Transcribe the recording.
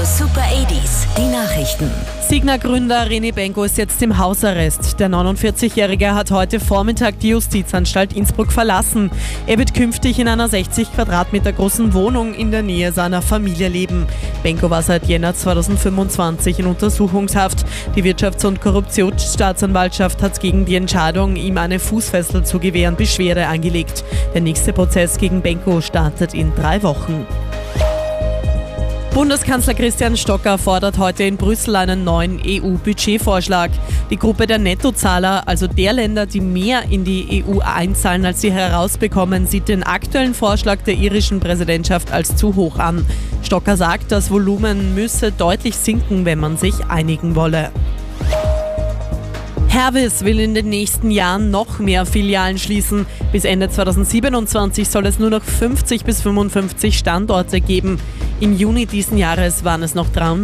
Super 80s, die Nachrichten. Signa-Gründer René Benko ist jetzt im Hausarrest. Der 49-Jährige hat heute Vormittag die Justizanstalt Innsbruck verlassen. Er wird künftig in einer 60 Quadratmeter großen Wohnung in der Nähe seiner Familie leben. Benko war seit Jänner 2025 in Untersuchungshaft. Die Wirtschafts- und Korruptionsstaatsanwaltschaft hat gegen die Entscheidung, ihm eine Fußfessel zu gewähren, Beschwerde eingelegt. Der nächste Prozess gegen Benko startet in 3 Wochen. Bundeskanzler Christian Stocker fordert heute in Brüssel einen neuen EU-Budgetvorschlag. Die Gruppe der Nettozahler, also der Länder, die mehr in die EU einzahlen, als sie herausbekommen, sieht den aktuellen Vorschlag der irischen Präsidentschaft als zu hoch an. Stocker sagt, das Volumen müsse deutlich sinken, wenn man sich einigen wolle. Hervis will in den nächsten Jahren noch mehr Filialen schließen. Bis Ende 2027 soll es nur noch 50 bis 55 Standorte geben. Im Juni diesen Jahres waren es noch 3.